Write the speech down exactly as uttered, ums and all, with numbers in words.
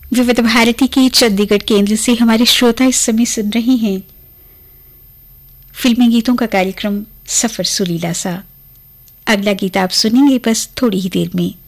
विविध भारती के चंडीगढ़ केंद्र से हमारे श्रोता इस समय सुन रहे हैं फिल्मी गीतों का कार्यक्रम सफर सुरीला सा। अगला गीत आप सुनेंगे बस थोड़ी ही देर में।